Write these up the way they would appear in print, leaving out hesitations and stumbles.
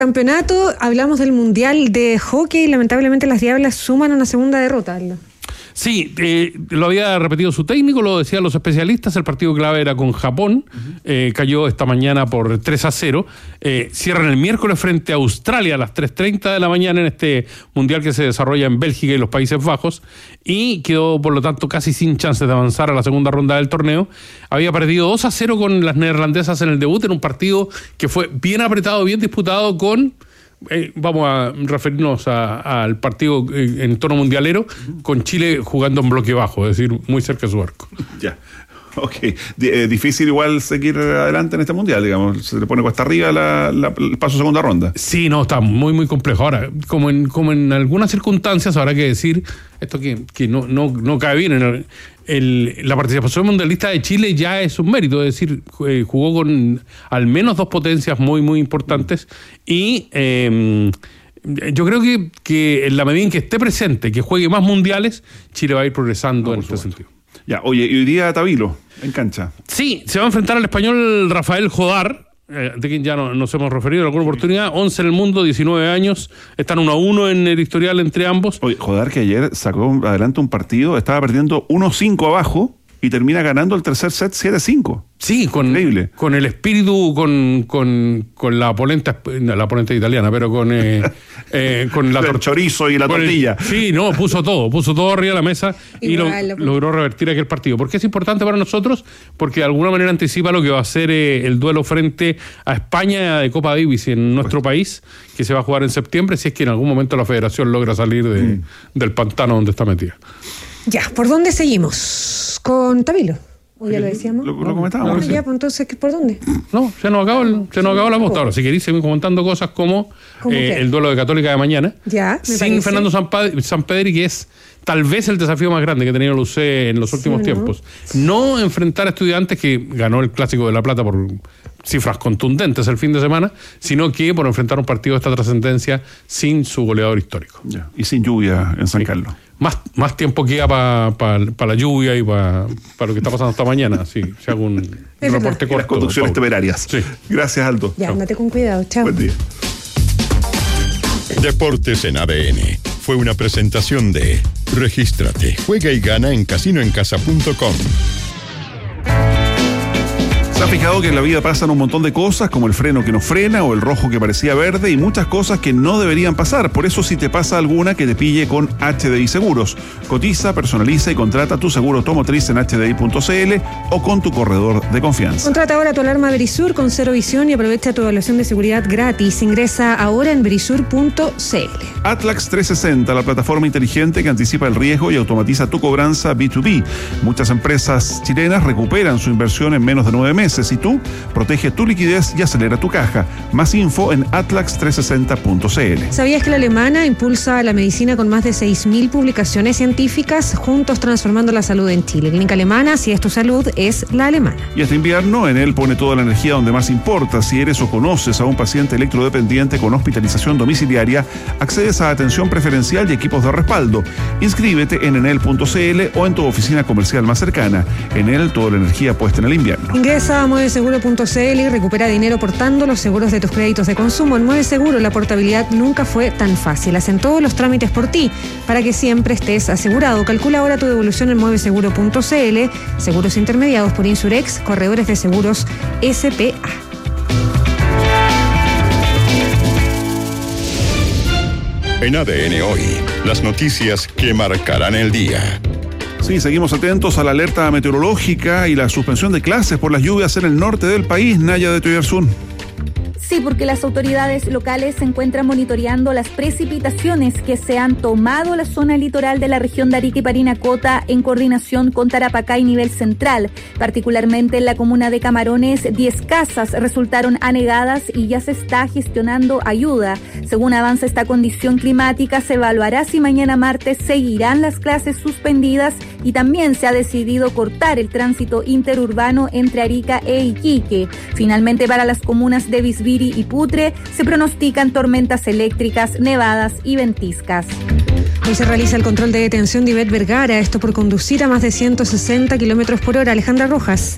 Campeonato, hablamos del Mundial de Hockey, lamentablemente las Diablas suman una segunda derrota, Aldo. Sí, lo había repetido su técnico, lo decían los especialistas, el partido clave era con Japón, cayó esta mañana por 3-0, cierran el miércoles frente a Australia a las 3:30 de la mañana en este mundial que se desarrolla en Bélgica y los Países Bajos, y quedó por lo tanto casi sin chances de avanzar a la segunda ronda del torneo. Había perdido 2-0 con las neerlandesas en el debut, en un partido que fue bien apretado, bien disputado con... vamos a referirnos al partido en tono mundialero, con Chile jugando en bloque bajo, es decir, muy cerca de su arco. Ya, ok. Difícil igual seguir adelante en este mundial, digamos, se le pone cuesta arriba el paso a segunda ronda. Sí, no, está muy muy complejo. Ahora, como en algunas circunstancias habrá que decir esto que no cae bien la participación mundialista de Chile ya es un mérito, es decir, jugó con al menos dos potencias muy muy importantes y yo creo que en la medida en que esté presente, que juegue más mundiales, Chile va a ir progresando en este sentido. Ya, oye, y hoy día Tabilo, en cancha. Sí, se va a enfrentar al español Rafael Jodar, de quien ya nos hemos referido en alguna oportunidad, 11 en el mundo, 19 años, están 1-1 en el historial entre ambos. Oye, Jodar que ayer sacó adelante un partido, estaba perdiendo 1-5 abajo y termina ganando el tercer set 7-5. Sí, con el espíritu, con la polenta italiana, pero con el chorizo y la tortilla. Sí, no, puso todo arriba de la mesa y logró revertir aquel partido. ¿Por qué es importante para nosotros? Porque de alguna manera anticipa lo que va a ser el duelo frente a España de Copa Davis en nuestro país, que se va a jugar en septiembre, si es que en algún momento la federación logra salir del pantano donde está metida. Ya, ¿por dónde seguimos? ¿Con Tabilo? ¿O ya lo decíamos? Lo comentábamos. Ya, pues entonces, ¿por dónde? No, se nos acabó la posta. Ahora, si queréis, seguimos comentando cosas como el duelo de Católica de mañana. Ya, sin parece. Fernando Sampedri, que es tal vez el desafío más grande que ha tenido el UC en los últimos tiempos. No enfrentar a Estudiantes, que ganó el Clásico de La Plata por cifras contundentes el fin de semana, sino que por enfrentar un partido de esta trascendencia sin su goleador histórico. Ya. Y sin lluvia en San Carlos. Más tiempo queda para la lluvia y para lo que está pasando esta mañana. Sí, si hago un reporte corto. Las conducciones temerarias. Sí. Gracias, Aldo. Ya, andate con cuidado. Chao. Buen día. Deportes en ADN. Fue una presentación de Regístrate, juega y gana en casinoencasa.com. ¿Se ha fijado que en la vida pasan un montón de cosas, como el freno que no frena o el rojo que parecía verde y muchas cosas que no deberían pasar? Por eso, si te pasa alguna, que te pille con HDI Seguros. Cotiza, personaliza y contrata tu seguro automotriz en HDI.cl o con tu corredor de confianza. Contrata ahora tu alarma Verisur con cero visión y aprovecha tu evaluación de seguridad gratis. Ingresa ahora en verisur.cl. Atlax 360, la plataforma inteligente que anticipa el riesgo y automatiza tu cobranza B2B. Muchas empresas chilenas recuperan su inversión en menos de 9 meses. Y tú, protege tu liquidez y acelera tu caja. Más info en atlax360.cl. ¿Sabías que la Alemana impulsa la medicina con más de 6.000 publicaciones científicas? Juntos transformando la salud en Chile. Clínica Alemana, si es tu salud, es la alemana. Y este invierno, en él pone toda la energía donde más importa. Si eres o conoces a un paciente electrodependiente con hospitalización domiciliaria, accedes a atención preferencial y equipos de respaldo. Inscríbete en enel.cl o en tu oficina comercial más cercana. Enel, toda la energía puesta en el invierno. Ingresa a mueveseguro.cl y recupera dinero portando los seguros de tus créditos de consumo. En Mueve Seguro la portabilidad nunca fue tan fácil. Hacen todos los trámites por ti para que siempre estés asegurado. Calcula ahora tu devolución en mueveseguro.cl. Seguros intermediados por Insurex, corredores de seguros SPA. En ADN Hoy, las noticias que marcarán el día. Sí, seguimos atentos a la alerta meteorológica y la suspensión de clases por las lluvias en el norte del país. Naya de Toyarzún. Sí, porque las autoridades locales se encuentran monitoreando las precipitaciones que se han tomado la zona litoral de la región de Arica y Parinacota en coordinación con Tarapacá y nivel central. Particularmente en la comuna de Camarones, 10 casas resultaron anegadas y ya se está gestionando ayuda. Según avanza esta condición climática, se evaluará si mañana martes seguirán las clases suspendidas y también se ha decidido cortar el tránsito interurbano entre Arica e Iquique. Finalmente, para las comunas de Bisbiri y Putre se pronostican tormentas eléctricas, nevadas y ventiscas. Hoy se realiza el control de detención de Ivette Vergara, esto por conducir a más de 160 kilómetros por hora. Alejandra Rojas.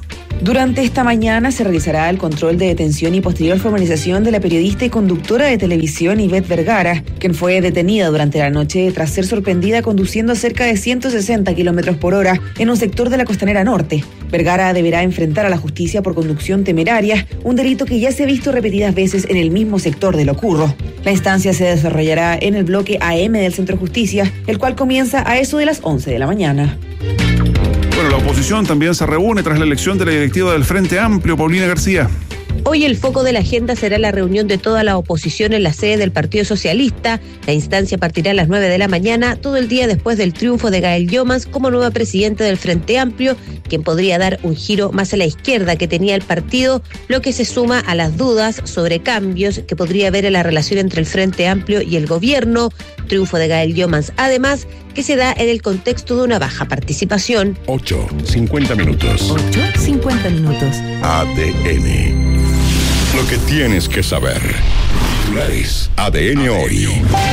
Durante esta mañana se realizará el control de detención y posterior formalización de la periodista y conductora de televisión Ivette Vergara, quien fue detenida durante la noche tras ser sorprendida conduciendo a cerca de 160 kilómetros por hora en un sector de la Costanera Norte. Vergara deberá enfrentar a la justicia por conducción temeraria, un delito que ya se ha visto repetidas veces en el mismo sector de Lo Curro. La instancia se desarrollará en el bloque AM del Centro Justicia, el cual comienza a eso de las 11 de la mañana. Bueno, la oposición también se reúne tras la elección de la directiva del Frente Amplio. Paulina García. Hoy el foco de la agenda será la reunión de toda la oposición en la sede del Partido Socialista. La instancia partirá a las 9 de la mañana, todo el día después del triunfo de Gael Llomans como nueva presidenta del Frente Amplio, quien podría dar un giro más a la izquierda que tenía el partido, lo que se suma a las dudas sobre cambios que podría haber en la relación entre el Frente Amplio y el gobierno. Triunfo de Gael Llomans, además, que se da en el contexto de una baja participación. 8:50 minutos. 8:50 minutos. ADN. Lo que tienes que saber. Titulares. ADN hoy.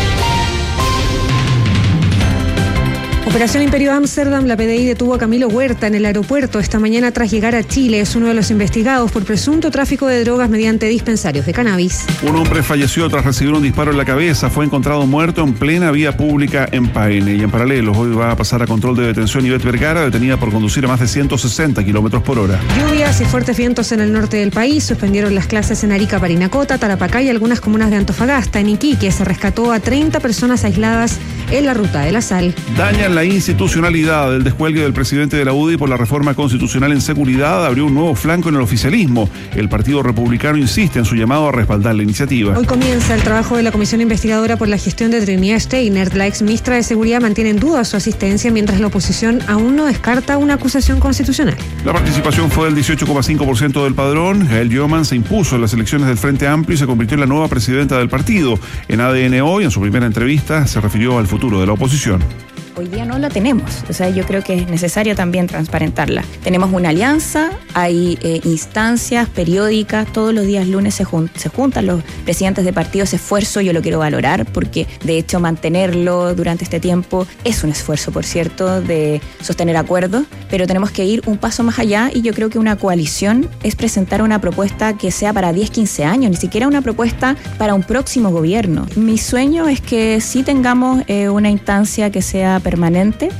Operación Imperio Ámsterdam, la PDI detuvo a Camilo Huerta en el aeropuerto esta mañana tras llegar a Chile. Es uno de los investigados por presunto tráfico de drogas mediante dispensarios de cannabis. Un hombre falleció tras recibir un disparo en la cabeza. Fue encontrado muerto en plena vía pública en Paine. Y en paralelo, hoy va a pasar a control de detención Ivette Vergara, detenida por conducir a más de 160 kilómetros por hora. Lluvias y fuertes vientos en el norte del país. Suspendieron las clases en Arica, Parinacota, Tarapacá y algunas comunas de Antofagasta. En Iquique se rescató a 30 personas aisladas en la Ruta de la Sal. Dañan la institucionalidad. El descuelgue del presidente de la UDI por la reforma constitucional en seguridad abrió un nuevo flanco en el oficialismo. El Partido Republicano insiste en su llamado a respaldar la iniciativa. Hoy comienza el trabajo de la comisión investigadora por la gestión de Trinidad Steiner. La exministra de Seguridad mantiene en duda su asistencia, mientras la oposición aún no descarta una acusación constitucional. La participación fue del 18,5% del padrón. Gael Llomans se impuso en las elecciones del Frente Amplio y se convirtió en la nueva presidenta del partido. En ADN Hoy, en su primera entrevista, se refirió al futuro de la oposición. Hoy día no la tenemos, o sea, yo creo que es necesario también transparentarla. Tenemos una alianza, hay instancias periódicas, todos los días lunes se juntan los presidentes de partidos. Ese esfuerzo yo lo quiero valorar porque de hecho mantenerlo durante este tiempo es un esfuerzo, por cierto, de sostener acuerdos, pero tenemos que ir un paso más allá y yo creo que una coalición es presentar una propuesta que sea para 10, 15 años, ni siquiera una propuesta para un próximo gobierno. Mi sueño es que sí tengamos una instancia que sea permanente.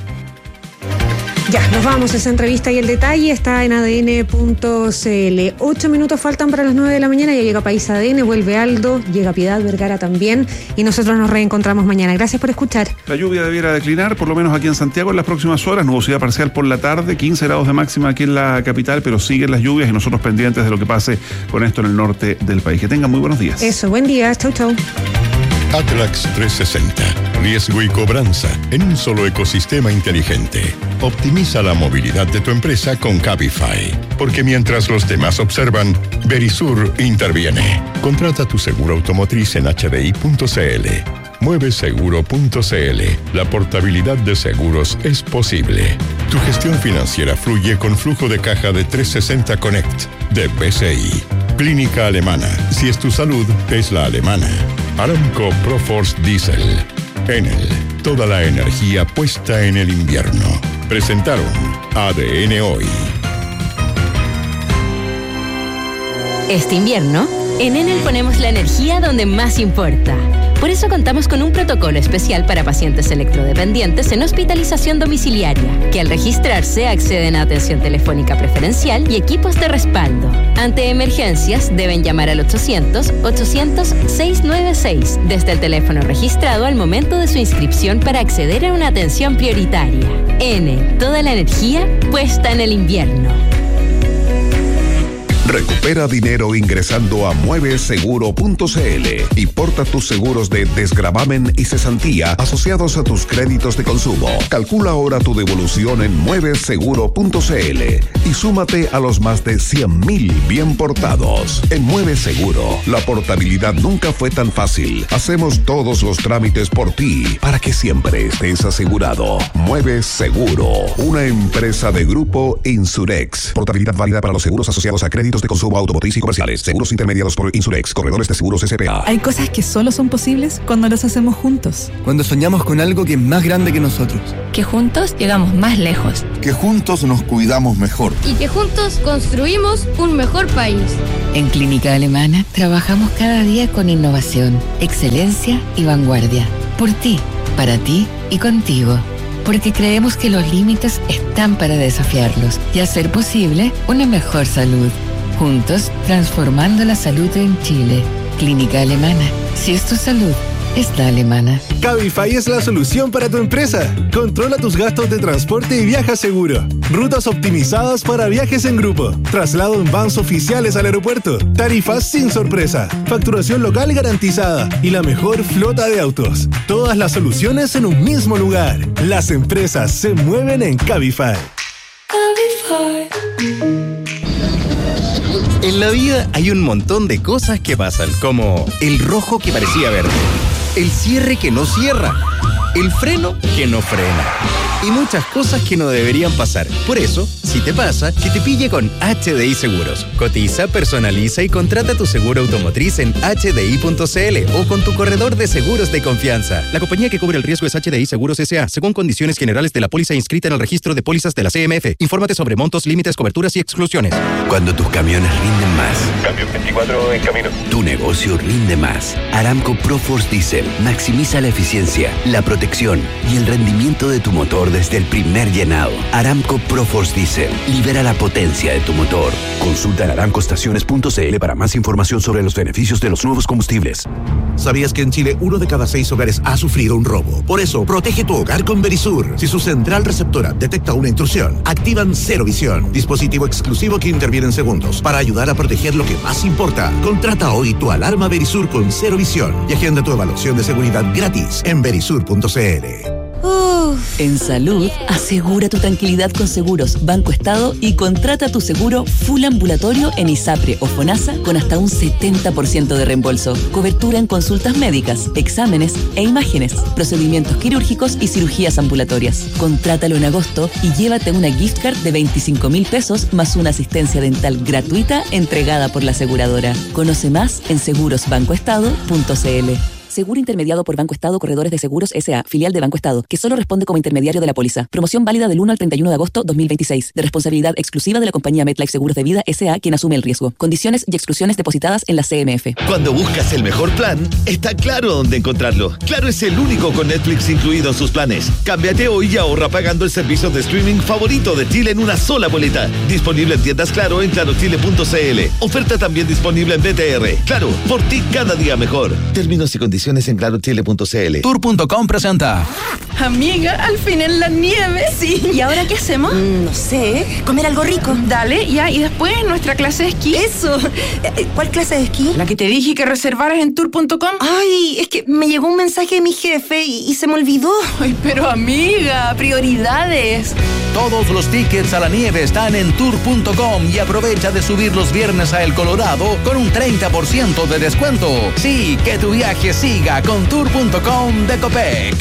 Ya, nos vamos. Esa entrevista y el detalle está en adn.cl. 8 minutos faltan para las 9 de la mañana. Ya llega País ADN, vuelve Aldo, llega Piedad Vergara también. Y nosotros nos reencontramos mañana. Gracias por escuchar. La lluvia debiera declinar, por lo menos aquí en Santiago, en las próximas horas. Nubosidad parcial por la tarde, 15 grados de máxima aquí en la capital, pero siguen las lluvias y nosotros pendientes de lo que pase con esto en el norte del país. Que tengan muy buenos días. Eso, buen día. Chau, chau. Atlax 360. Riesgo y cobranza en un solo ecosistema inteligente. Optimiza la movilidad de tu empresa con Cabify. Porque mientras los demás observan, Verisur interviene. Contrata tu seguro automotriz en hdi.cl. Mueveseguro.cl. La portabilidad de seguros es posible. Tu gestión financiera fluye con flujo de caja de 360 Connect de BCI. Clínica Alemana. Si es tu salud, es la alemana. Aramco Proforce Diesel. Enel. Toda la energía puesta en el invierno. Presentaron ADN Hoy. Este invierno, en Enel ponemos la energía donde más importa. Por eso contamos con un protocolo especial para pacientes electrodependientes en hospitalización domiciliaria, que al registrarse acceden a atención telefónica preferencial y equipos de respaldo. Ante emergencias, deben llamar al 800-800-696 desde el teléfono registrado al momento de su inscripción para acceder a una atención prioritaria. Enel, toda la energía puesta en el invierno. Recupera dinero ingresando a mueveseguro.cl y porta tus seguros de desgravamen y cesantía asociados a tus créditos de consumo. Calcula ahora tu devolución en mueveseguro.cl y súmate a los más de 100,000 bien portados. En Mueveseguro, la portabilidad nunca fue tan fácil. Hacemos todos los trámites por ti para que siempre estés asegurado. Mueveseguro, una empresa de Grupo Insurex. Portabilidad válida para los seguros asociados a créditos de consumo automotriz y comerciales. Seguros intermediados por Insurex, corredores de seguros S.p.A. Hay cosas que solo son posibles cuando las hacemos juntos. Cuando soñamos con algo que es más grande que nosotros. Que juntos llegamos más lejos. Que juntos nos cuidamos mejor. Y que juntos construimos un mejor país. En Clínica Alemana trabajamos cada día con innovación, excelencia y vanguardia. Por ti, para ti y contigo. Porque creemos que los límites están para desafiarlos y hacer posible una mejor salud. Juntos, transformando la salud en Chile. Clínica Alemana. Si es tu salud, es la alemana. Cabify es la solución para tu empresa. Controla tus gastos de transporte y viaja seguro. Rutas optimizadas para viajes en grupo. Traslado en vans oficiales al aeropuerto. Tarifas sin sorpresa. Facturación local garantizada. Y la mejor flota de autos. Todas las soluciones en un mismo lugar. Las empresas se mueven en Cabify. En la vida hay un montón de cosas que pasan, como el rojo que parecía verde, el cierre que no cierra, el freno que no frena y muchas cosas que no deberían pasar. Por eso, si te pasa, que te pille con HDI Seguros. Cotiza, personaliza y contrata tu seguro automotriz en hdi.cl o con tu corredor de seguros de confianza. La compañía que cubre el riesgo es HDI Seguros S.A., según condiciones generales de la póliza inscrita en el registro de pólizas de la CMF. Infórmate sobre montos, límites, coberturas y exclusiones. Cuando tus camiones rinden más. Camión 24 en camino. Tu negocio rinde más. Aramco ProForce Diesel maximiza la eficiencia, la protección y el rendimiento de tu motor desde el primer llenado. Aramco ProForce Diesel libera la potencia de tu motor. Consulta en aramcoestaciones.cl para más información sobre los beneficios de los nuevos combustibles. ¿Sabías que en Chile 1 de cada 6 hogares ha sufrido un robo? Por eso, protege tu hogar con Verisur. Si su central receptora detecta una intrusión, activan Cero Visión, dispositivo exclusivo que interviene en segundos para ayudar a proteger lo que más importa. Contrata hoy tu alarma Verisur con Cero Visión y agenda tu evaluación de seguridad gratis en verisur.cl. En salud, asegura tu tranquilidad con Seguros Banco Estado y contrata tu seguro full ambulatorio en ISAPRE o FONASA con hasta un 70% de reembolso. Cobertura en consultas médicas, exámenes e imágenes, procedimientos quirúrgicos y cirugías ambulatorias. Contrátalo en agosto y llévate una gift card de 25.000 pesos más una asistencia dental gratuita entregada por la aseguradora. Conoce más en segurosbancoestado.cl. Seguro intermediado por Banco Estado Corredores de Seguros S.A., filial de Banco Estado, que solo responde como intermediario de la póliza. Promoción válida del 1 al 31 de agosto 2026. De responsabilidad exclusiva de la compañía MetLife Seguros de Vida S.A., quien asume el riesgo. Condiciones y exclusiones depositadas en la CMF. Cuando buscas el mejor plan, está claro dónde encontrarlo. Claro es el único con Netflix incluido en sus planes. Cámbiate hoy y ahorra pagando el servicio de streaming favorito de Chile en una sola boleta. Disponible en tiendas Claro en clarochile.cl. Oferta también disponible en BTR. Claro, por ti cada día mejor. Términos y condiciones en clarochile.cl. Tour.com presenta. Amiga, al fin en la nieve. Sí. ¿Y ahora qué hacemos? No sé. Comer algo rico. Dale, ya. Y después nuestra clase de esquí. Eso. ¿Cuál clase de esquí? La que te dije que reservaras en tour.com. Ay, es que me llegó un mensaje de mi jefe y se me olvidó. Ay, pero amiga, prioridades. Todos los tickets a la nieve están en tour.com y aprovecha de subir los viernes a El Colorado con un 30% de descuento. Sí, que tu viaje siga con tour.com de Copec.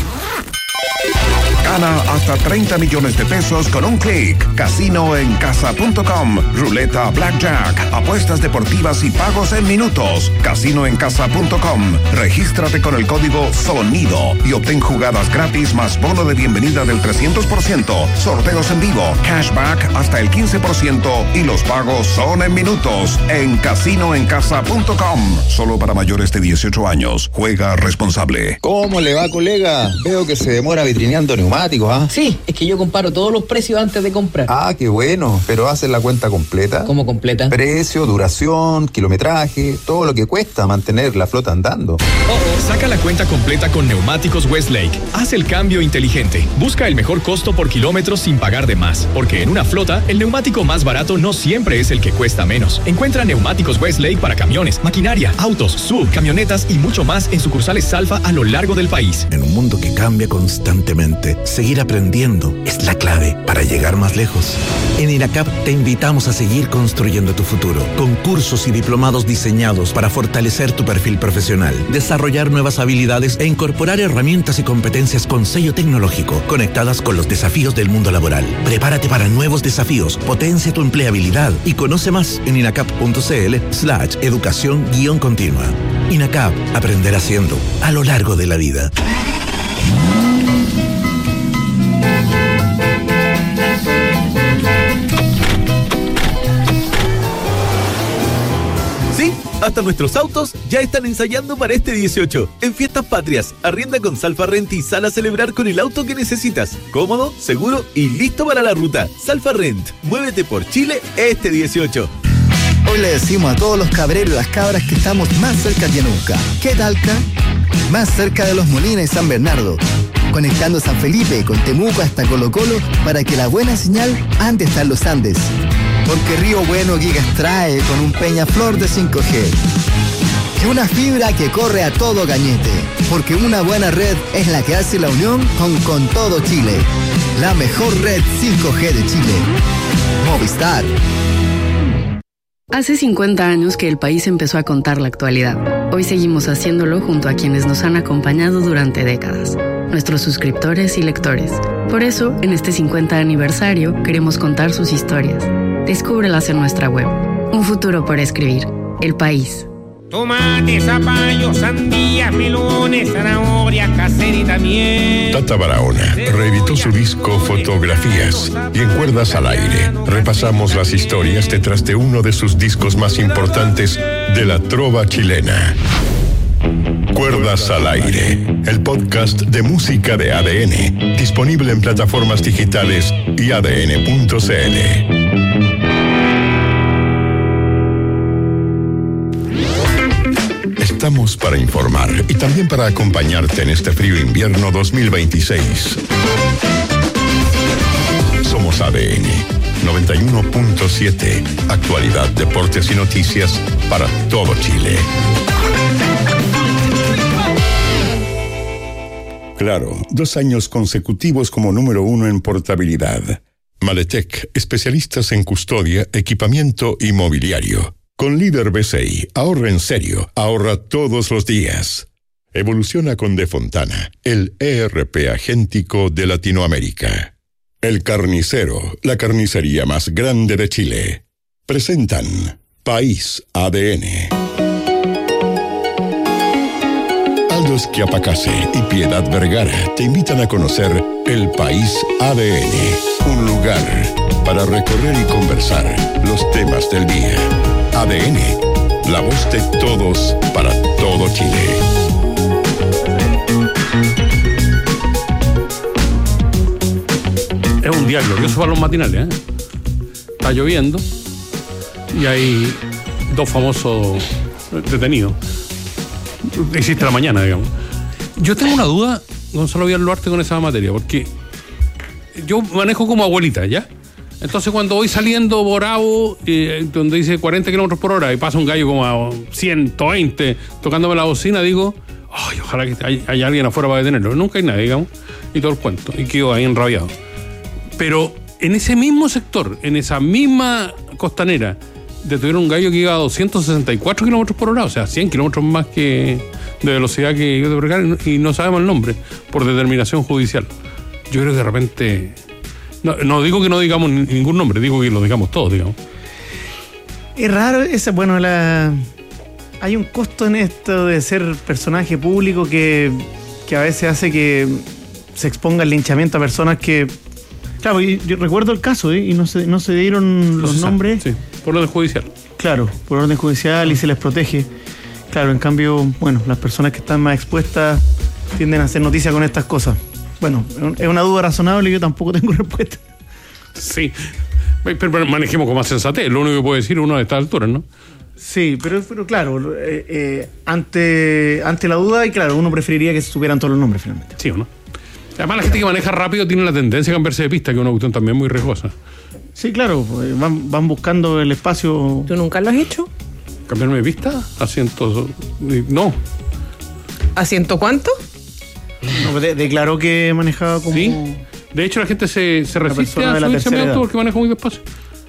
Gana hasta 30 millones de pesos con un clic. Casinoencasa.com. Ruleta Blackjack. Apuestas deportivas y pagos en minutos. Casinoencasa.com. Regístrate con el código SONIDO y obtén jugadas gratis más bono de bienvenida del 300%. Sorteos en vivo. Cashback hasta el 15% y los pagos son en minutos. En Casinoencasa.com. Solo para mayores de 18 años. Juega responsable. ¿Cómo le va, colega? Veo que se demora vitrineando neumáticos, ¿ah? Sí, es que yo comparo todos los precios antes de comprar. Ah, qué bueno, pero ¿haces la cuenta completa? ¿Cómo completa? Precio, duración, kilometraje, todo lo que cuesta mantener la flota andando. Saca la cuenta completa con Neumáticos Westlake. Haz el cambio inteligente. Busca el mejor costo por kilómetro sin pagar de más, porque en una flota, el neumático más barato no siempre es el que cuesta menos. Encuentra Neumáticos Westlake para camiones, maquinaria, autos, sub, camionetas y mucho más en sucursales Salfa a lo largo del país. En un mundo que cambia constantemente, seguir aprendiendo es la clave para llegar más lejos. En INACAP te invitamos a seguir construyendo tu futuro, con cursos y diplomados diseñados para fortalecer tu perfil profesional, desarrollar nuevas habilidades e incorporar herramientas y competencias con sello tecnológico, conectadas con los desafíos del mundo laboral. Prepárate para nuevos desafíos, potencia tu empleabilidad y conoce más en inacap.cl/educación-continua. INACAP, aprender haciendo a lo largo de la vida. Sí, hasta nuestros autos ya están ensayando para este 18. En Fiestas Patrias, arrienda con Salfa Rent y sal a celebrar con el auto que necesitas. Cómodo, seguro y listo para la ruta. Salfa Rent, muévete por Chile este 18. Hoy le decimos a todos los cabreros y las cabras que estamos más cerca que nunca. ¿Qué Talca? Más cerca de Los Molinos y San Bernardo, conectando San Felipe con Temuco hasta Colo Colo para que la buena señal ande hasta los Andes. Porque Río Bueno Gigas trae con un Peñaflor de 5G. Y una fibra que corre a todo gañete. Porque una buena red es la que hace la unión con todo Chile. La mejor red 5G de Chile. Movistar. Hace 50 años que el país empezó a contar la actualidad. Hoy seguimos haciéndolo junto a quienes nos han acompañado durante décadas, nuestros suscriptores y lectores. Por eso, en este 50 aniversario, queremos contar sus historias. Descúbrelas en nuestra web. Un futuro por escribir. El País. Tomate, zapallo, sandías, melones, zanahorias, caserita, miel. Tata Barahona reeditó su disco Fotografías y en Cuerdas al Aire repasamos las historias detrás de uno de sus discos más importantes de la trova chilena. Cuerdas al Aire, el podcast de música de ADN, disponible en plataformas digitales y adn.cl. Estamos para informar y también para acompañarte en este frío invierno 2026. Somos ADN 91.7. Actualidad, deportes y noticias para todo Chile. Claro, 2 años consecutivos como número 1 en portabilidad. Maletec, especialistas en custodia, equipamiento y mobiliario. Con Líder BCI, ahorra en serio, ahorra todos los días. Evoluciona con De Fontana, el ERP agéntico de Latinoamérica. El Carnicero, la carnicería más grande de Chile. Presentan País ADN. Aldo Schiapacase y Piedad Vergara te invitan a conocer el País ADN, un lugar para recorrer y conversar los temas del día. ADN, la voz de todos para todo Chile. Es un día glorioso para los matinales, ¿eh? Está lloviendo y hay 2 famosos detenidos. Existe la mañana, digamos. Yo tengo una duda, Gonzalo Villarluarte, con esa materia, porque yo manejo como abuelita, ¿ya? Entonces cuando voy saliendo Bravo, donde dice 40 kilómetros por hora y pasa un gallo como a 120 tocándome la bocina, digo, ay, ojalá que haya alguien afuera para detenerlo. Nunca hay nadie, digamos, y todo el cuento, y quedo ahí enrabiado. Pero en ese mismo sector, en esa misma costanera, detuvieron un gallo que iba a 264 kilómetros por hora, o sea, 100 kilómetros más que de velocidad que iba a bregar, y no sabemos el nombre, por determinación judicial. Yo creo que de repente... No digo que no digamos ningún nombre, digo que lo digamos todos, digamos. Es raro, hay un costo en esto de ser personaje público que a veces hace que se exponga el linchamiento a personas que... Claro, yo recuerdo el caso, y no se dieron los nombres. Sí, por orden judicial. Claro, por orden judicial y se les protege. Claro, en cambio, bueno, las personas que están más expuestas tienden a hacer noticia con estas cosas. Bueno, es una duda razonable y yo tampoco tengo respuesta. Sí, pero manejemos con más sensatez, lo único que puede decir uno a estas alturas, ¿no? Sí, pero claro, ante la duda, y claro, uno preferiría que se supieran todos los nombres finalmente. Sí o no. Además, la gente que maneja rápido tiene la tendencia a cambiarse de pista, que es una cuestión también muy riesgosa. Sí, claro, van buscando el espacio. ¿Tú nunca lo has hecho? ¿Cambiarme de pista? No. ¿A 100 cuánto? No, declaró que manejaba como... Sí, de hecho la gente se resiste a subirse a mi auto porque maneja muy despacio.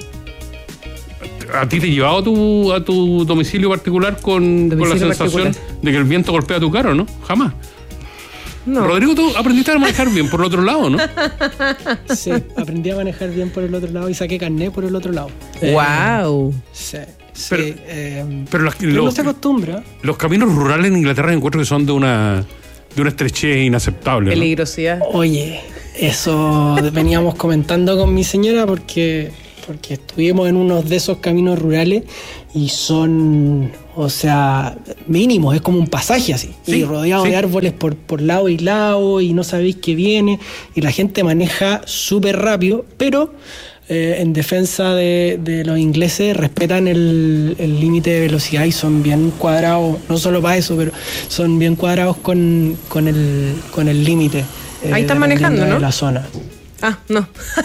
¿A ti te llevaba a tu domicilio particular con la sensación de que el viento golpea tu carro, no? Jamás. No. Rodrigo, tú aprendiste a manejar bien por el otro lado, ¿no? Sí, aprendí a manejar bien por el otro lado y saqué carnet por el otro lado. ¡Wow! Sí. Pero no se acostumbra. Los caminos rurales en Inglaterra encuentro que son de una estrechez inaceptable. Peligrosidad. ¿No? Oye, eso veníamos comentando con mi señora porque estuvimos en unos de esos caminos rurales y son, o sea, mínimos, es como un pasaje así, sí, y rodeado de árboles por lado y lado y no sabéis qué viene y la gente maneja súper rápido, pero en defensa de los ingleses respetan el límite de velocidad y son bien cuadrados, no solo para eso, pero son bien cuadrados con el límite. Ahí están manejando, ¿no? De la zona. Ah, no.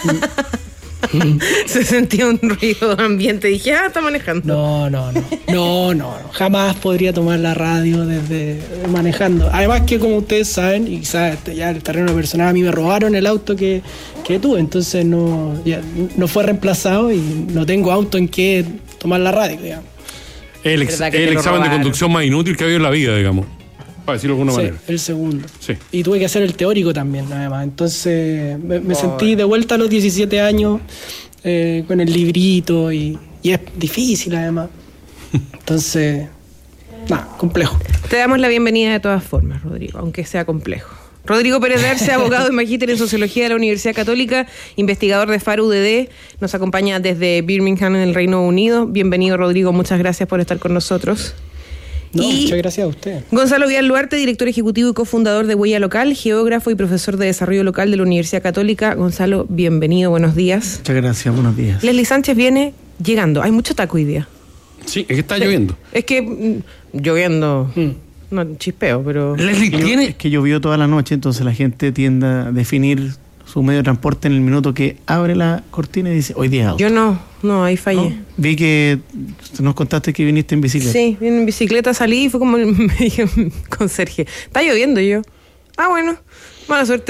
Se sentía un ruido ambiente. Dije, está manejando. No. Jamás podría tomar la radio desde manejando. Además que, como ustedes saben, y quizás ya el terreno personal, a mí me robaron el auto que tuve, entonces no fue reemplazado y no tengo auto en que tomar la radio, digamos. El examen de conducción más inútil que ha habido en la vida, digamos. Para decirlo de alguna manera. El segundo. Sí. Y tuve que hacer el teórico también, además. Entonces me sentí de vuelta a los 17 años con el librito y es difícil, además. Entonces, complejo. Te damos la bienvenida de todas formas, Rodrigo, aunque sea complejo. Rodrigo Pérez de Arce, abogado y magíster en Sociología de la Universidad Católica, investigador de FAR UDD, nos acompaña desde Birmingham, en el Reino Unido. Bienvenido, Rodrigo, muchas gracias por estar con nosotros. Muchas gracias a usted. Gonzalo Vial Luarte, director ejecutivo y cofundador de Huella Local, geógrafo y profesor de desarrollo local de la Universidad Católica. Gonzalo, bienvenido, buenos días. Muchas gracias, buenos días. Leslie Sánchez viene llegando, hay mucho taco hoy día. Sí, es que está lloviendo. Es que lloviendo, no chispeo, pero... Leslie, es que llovió toda la noche, entonces la gente tiende a definir su medio de transporte en el minuto que abre la cortina y dice, hoy día auto. Yo no, ahí fallé. ¿No? Vi que nos contaste que viniste en bicicleta. Sí, vine en bicicleta, salí y fue como me dije con Sergio, está lloviendo y yo. Bueno, mala suerte.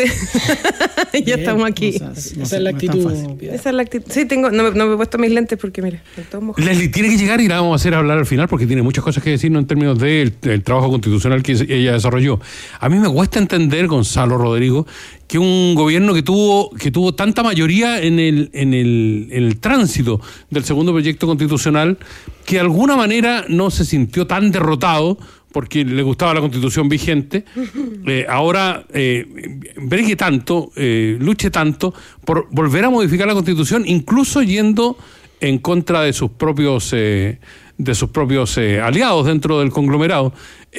Ya estamos aquí. Esa es la actitud. Esa es la actitud. Sí, no me he puesto mis lentes porque, mira, Leslie tiene que llegar y la vamos a hacer hablar al final porque tiene muchas cosas que decirnos en términos del trabajo constitucional que ella desarrolló. A mí me cuesta entender, Gonzalo, Rodrigo, que un gobierno que tuvo tanta mayoría en el tránsito del segundo proyecto constitucional, que de alguna manera no se sintió tan derrotado porque le gustaba la Constitución vigente, ahora bregue tanto, luche tanto por volver a modificar la Constitución, incluso yendo en contra de sus propios aliados dentro del conglomerado.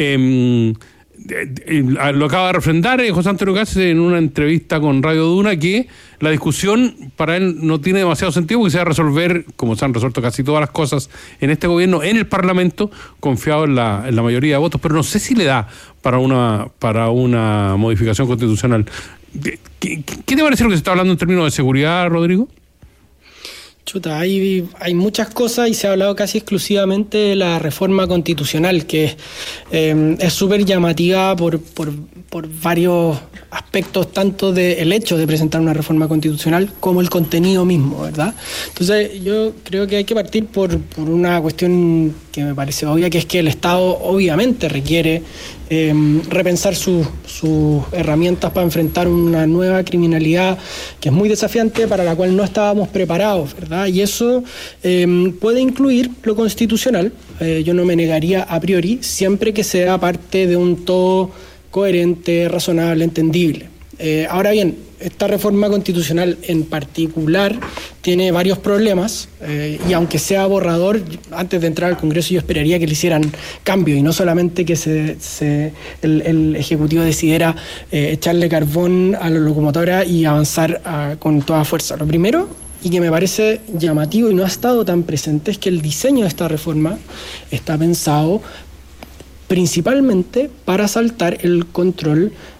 Lo acaba de refrendar José Antonio Caz en una entrevista con Radio Duna, que la discusión para él no tiene demasiado sentido porque se va a resolver, como se han resuelto casi todas las cosas en este gobierno, en el Parlamento, confiado en la mayoría de votos, pero no sé si le da para una modificación constitucional. ¿Qué te parece lo que se está hablando en términos de seguridad, Rodrigo? Chuta, hay muchas cosas y se ha hablado casi exclusivamente de la reforma constitucional, que es súper llamativa por varios aspectos, tanto del hecho de presentar una reforma constitucional como el contenido mismo, ¿verdad? Entonces yo creo que hay que partir por una cuestión que me parece obvia, que es que el Estado obviamente requiere repensar sus herramientas para enfrentar una nueva criminalidad que es muy desafiante, para la cual no estábamos preparados, ¿verdad? Y eso puede incluir lo constitucional. Yo no me negaría a priori, siempre que sea parte de un todo coherente, razonable, entendible. Ahora bien, esta reforma constitucional en particular tiene varios problemas y aunque sea borrador, antes de entrar al Congreso yo esperaría que le hicieran cambios y no solamente que el Ejecutivo decidiera echarle carbón a la locomotora y avanzar con toda fuerza. Lo primero, y que me parece llamativo y no ha estado tan presente, es que el diseño de esta reforma está pensado principalmente para saltar el control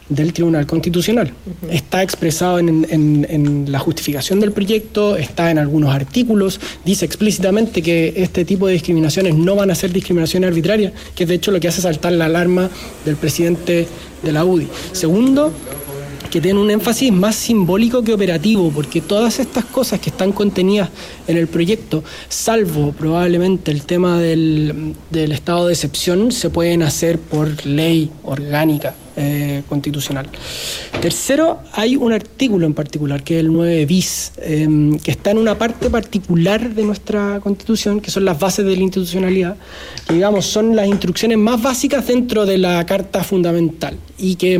del Tribunal Constitucional. Está expresado en la justificación del proyecto, está en algunos artículos, dice explícitamente que este tipo de discriminaciones no van a ser discriminaciones arbitrarias, que es de hecho lo que hace saltar la alarma del presidente de la UDI. Segundo, que tiene un énfasis más simbólico que operativo, porque todas estas cosas que están contenidas en el proyecto, salvo probablemente el tema del estado de excepción, se pueden hacer por ley orgánica constitucional. Tercero, hay un artículo en particular, que es el 9 bis, que está en una parte particular de nuestra Constitución, que son las bases de la institucionalidad, que digamos son las instrucciones más básicas dentro de la Carta Fundamental, y que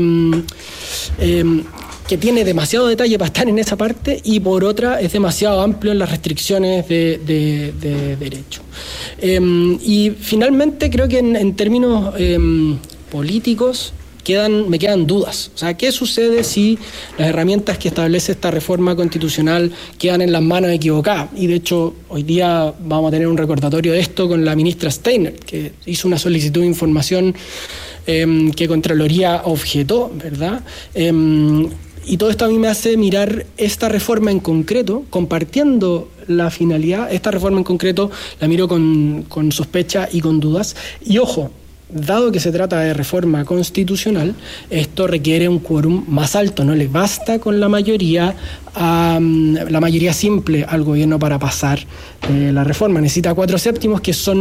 tiene demasiado detalle para estar en esa parte, y por otra es demasiado amplio en las restricciones de derecho. Y finalmente creo que en términos políticos me quedan dudas. O sea, ¿qué sucede si las herramientas que establece esta reforma constitucional quedan en las manos equivocadas? Y de hecho, hoy día vamos a tener un recordatorio de esto con la ministra Steiner, que hizo una solicitud de información que Contraloría objetó, ¿verdad? Y todo esto a mí me hace mirar esta reforma en concreto, compartiendo la finalidad. Esta reforma en concreto la miro con sospecha y con dudas. Y ojo, dado que se trata de reforma constitucional, esto requiere un quórum más alto. No le basta con la mayoría simple al gobierno para pasar la reforma. Necesita 4/7, que son